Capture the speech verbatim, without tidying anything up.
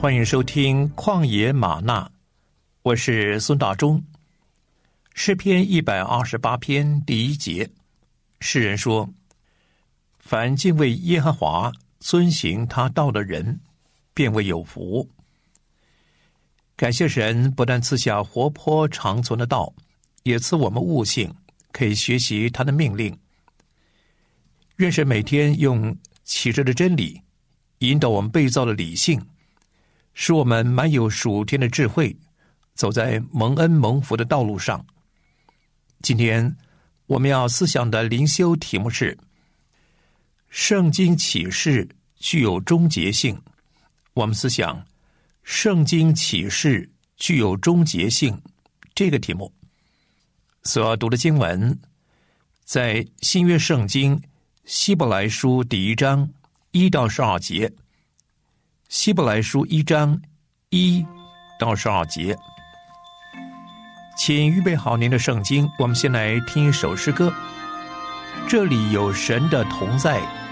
欢迎收听旷野吗哪，我是孙大中。诗篇一百二十八篇第一节，诗人说：凡敬畏耶和华遵行他道的人，便为有福。感谢神不但赐下活泼长存的道，也赐我们悟性，可以学习他的命令。愿神每天用启示的真理引导我们被造的理性，使我们满有属天的智慧，走在蒙恩蒙福的道路上。今天我们要思想的灵修题目是圣经启示具有终结性。我们思想圣经启示具有终结性这个题目。所要读的经文在新约圣经希伯来书第一章一到十二节。希伯来书一章一到十二节。请预备好您的圣经，我们先来听一首诗歌。这里有神的同在，